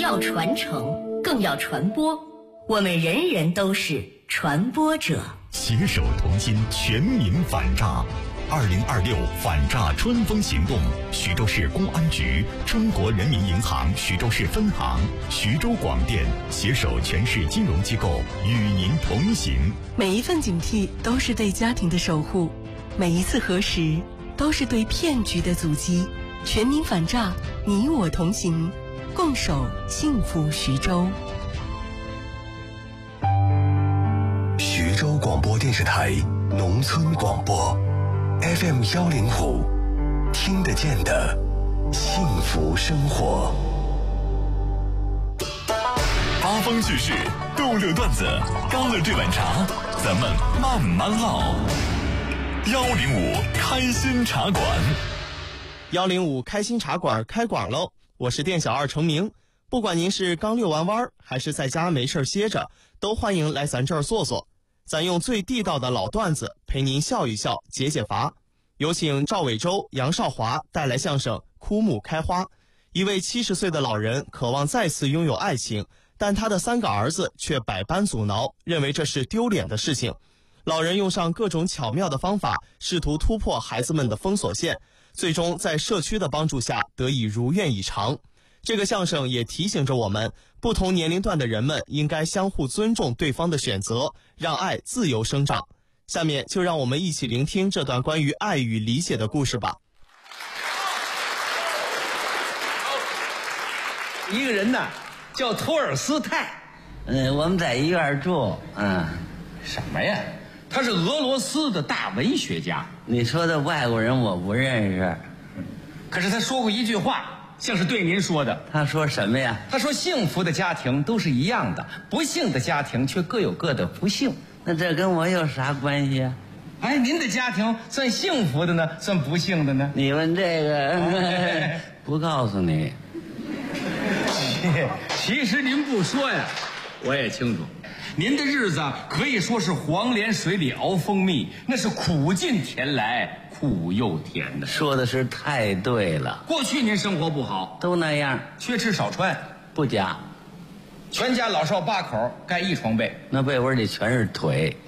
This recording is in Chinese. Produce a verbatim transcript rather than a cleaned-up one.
要传承，更要传播。我们人人都是传播者。 携手同心，全民反诈。二零二六反诈春风行动，徐州市公安局、中国人民银行徐州市分行、徐州广电携手全市金融机构与您同行。 每一份警惕都是对家庭的守护，每一次核实都是对骗局的阻击。全民反诈，你我同行，共守幸福徐州。 徐州广播电视台农村广播 F M 幺零五，听得见的幸福生活。 八方趣事，逗乐段子，高乐这碗茶，咱们慢慢唠。幺零五开心茶馆， 幺零五开心茶馆开馆喽！我是店小二程明。不管您是刚遛完弯，还是在家没事歇着，都欢迎来咱这儿坐坐。咱用最地道的老段子陪您笑一笑，解解乏。有请赵伟洲、杨少华带来相声《枯木开花》。一位七十岁的老人渴望再次拥有爱情，但他的三个儿子却百般阻挠，认为这是丢脸的事情。老人用上各种巧妙的方法，试图突破孩子们的封锁线，最终在社区的帮助下得以如愿以偿。这个相声也提醒着我们，不同年龄段的人们应该相互尊重对方的选择，让爱自由生长。下面就让我们一起聆听这段关于爱与理解的故事吧。 一个人呢叫托尔斯泰， 嗯，我们在一院住。嗯， 什么呀？他是俄罗斯的大文学家。 你说的外国人我不认识， 可是他说过一句话，像是对您说的。 他说什么呀？ 他说幸福的家庭都是一样的，不幸的家庭却各有各的不幸。 那这跟我有啥关系啊？ 哎，您的家庭算幸福的呢，算不幸的呢？ 你问这个，哎、不告诉你。 其实您不说呀，我也清楚。您的日子可以说是黄连水里熬蜂蜜，那是苦尽甜来苦又甜的。 说的是太对了。 过去您生活不好， 都那样， 缺吃少穿， 不假。 全家老少八口盖一床被， 那被窝里全是腿。